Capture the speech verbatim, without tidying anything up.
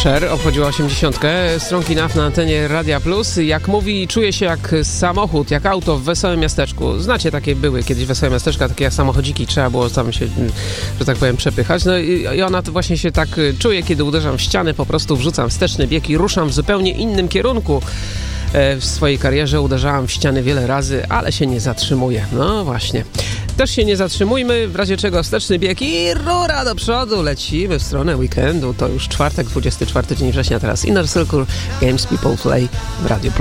Cher obchodziła osiemdziesiątkę. Strong Enough na antenie Radia Plus. Jak mówi, czuje się jak samochód, jak auto w wesołym miasteczku. Znacie, takie były kiedyś wesołe miasteczka, takie jak samochodziki. Trzeba było tam się, że tak powiem, przepychać. No i, i ona to właśnie się tak czuje, kiedy uderzam w ściany, po prostu wrzucam wsteczny bieg i ruszam w zupełnie innym kierunku. W swojej karierze uderzałam w ściany wiele razy, ale się nie zatrzymuję. No właśnie. Też się nie zatrzymujmy, w razie czego wsteczny bieg i rura do przodu. Lecimy w stronę weekendu. To już czwartek, dwudziesty czwarty dzień września. Teraz Inner Circle, Games People Play w Radio Plus.